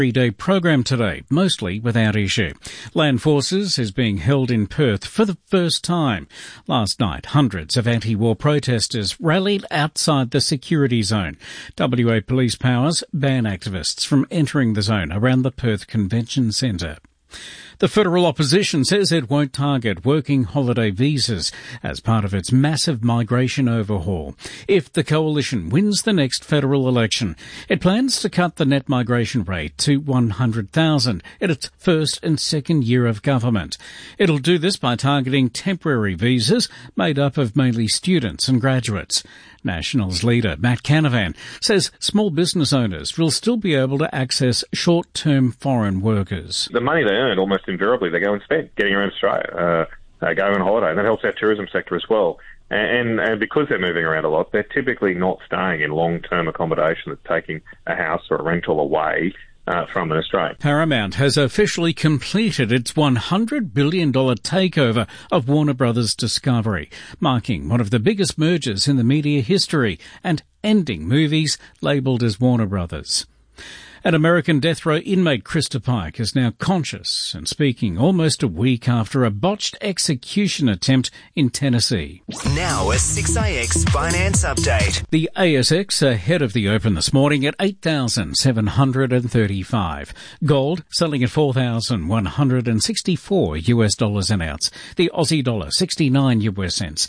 Three-day program today, mostly without issue. Land Forces is being held in Perth for the first time. Last night, hundreds of anti-war protesters rallied outside the security zone. WA Police powers ban activists from entering the zone around the Perth Convention Centre. The federal opposition says it won't target working holiday visas as part of its massive migration overhaul. If the coalition wins the next federal election, it plans to cut the net migration rate to 100,000 in its first and second year of government. It'll do this by targeting temporary visas made up of mainly students and graduates. Nationals leader Matt Canavan says small business owners will still be able to access short-term foreign workers. The money they earn, almost invariably, they go and spend getting around Australia. They go on holiday, and that helps our tourism sector as well. And because they're moving around a lot, they're typically not staying in long-term accommodation that's taking a house or a rental away from an Australian. Paramount has officially completed its $100 billion takeover of Warner Brothers Discovery, marking one of the biggest mergers in the media history and ending movies labelled as Warner Brothers. An American death row inmate, Krista Pike, is now conscious and speaking almost a week after a botched execution attempt in Tennessee. Now a 6AX Finance Update. The ASX ahead of the open this morning at 8,735. Gold selling at $4,164 an ounce. The Aussie dollar 69 US cents.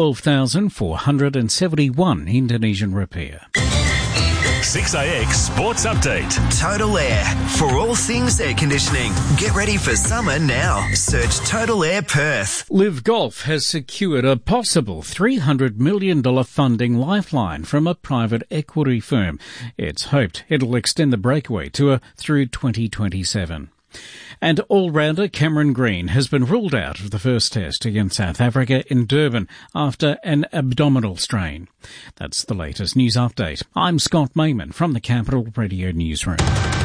12,471 Indonesian rupiah. 6AX Sports Update. Total Air. For all things air conditioning. Get ready for summer now. Search Total Air Perth. Live Golf has secured a possible $300 million funding lifeline from a private equity firm. It's hoped it'll extend the breakaway tour through 2027. And all-rounder Cameron Green has been ruled out of the first test against South Africa in Durban after an abdominal strain. That's the latest news update. I'm Scott Mayman from the Capital Radio Newsroom.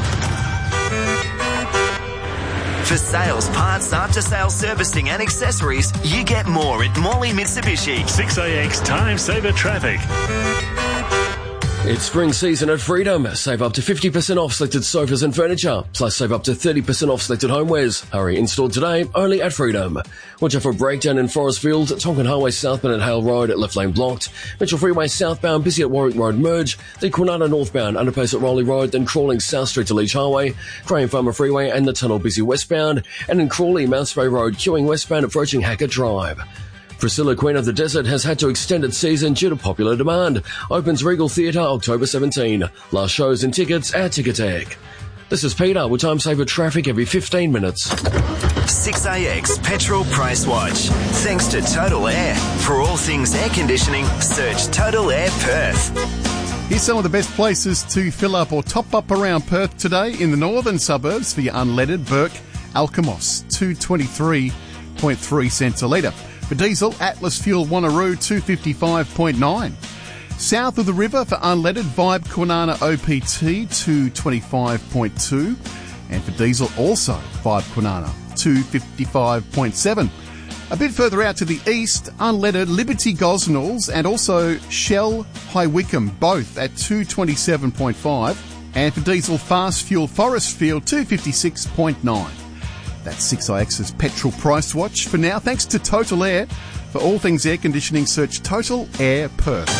For sales, parts, after-sales servicing and accessories, you get more at Morley Mitsubishi. 6AX Time Saver Traffic. It's spring season at Freedom. Save up to 50% off selected sofas and furniture, plus save up to 30% off selected homewares. Hurry, installed today, only at Freedom. Watch out for a breakdown in Forestfield, Tonkin Highway southbound at Hale Road, left lane blocked. Mitchell Freeway southbound, busy at Warwick Road merge. The Kwinana northbound, underpass at Rowley Road, then crawling South Street to Leach Highway. Crane Farmer Freeway and the tunnel busy westbound. And in Crawley, Mount Spray Road, queuing westbound approaching Hackett Drive. Priscilla, Queen of the Desert, has had to extend its season due to popular demand. Opens Regal Theatre October 17. Last shows and tickets at Ticketek. This is Peter with Time Saver Traffic every 15 minutes. 6AX Petrol Price Watch. Thanks to Total Air. For all things air conditioning, search Total Air Perth. Here's some of the best places to fill up or top up around Perth today. In the northern suburbs for your unleaded, Burke, Alkimos, 223.3 cents a litre. For diesel, Atlas Fuel Wanneroo, 255.9. South of the river for unleaded, Vibe Kwinana OPT, 225.2. And for diesel, also Vibe Kwinana, 255.7. A bit further out to the east, unleaded, Liberty Gosnells and also Shell High Wycombe, both at 227.5. And for diesel, Fast Fuel Forestfield, 256.9. That's 6IX's Petrol Price Watch. For now, thanks to Total Air. For all things air conditioning, search Total Air Perth.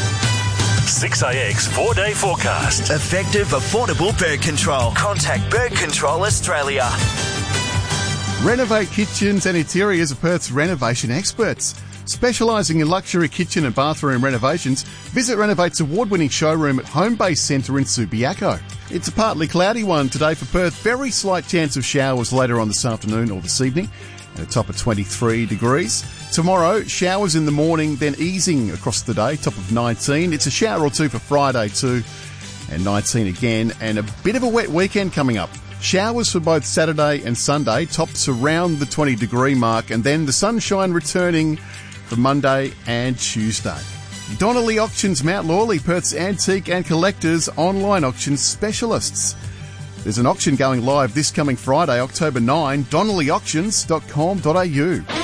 6IX 4-day forecast. Effective, affordable bird control. Contact Bird Control Australia. Renovate Kitchens and Interiors are Perth's renovation experts. Specialising in luxury kitchen and bathroom renovations, visit Renovate's award-winning showroom at Homebase Centre in Subiaco. It's a partly cloudy one today for Perth. Very slight chance of showers later on this afternoon or this evening at a top of 23 degrees. Tomorrow, showers in the morning, then easing across the day, top of 19. It's a shower or two for Friday too, and 19 again, and a bit of a wet weekend coming up. Showers for both Saturday and Sunday, tops around the 20 degree mark, and then the sunshine returning for Monday and Tuesday. Donnelly Auctions Mount Lawley, Perth's antique and collectors online auction specialists. There's an auction going live this coming Friday, October 9, donnellyauctions.com.au.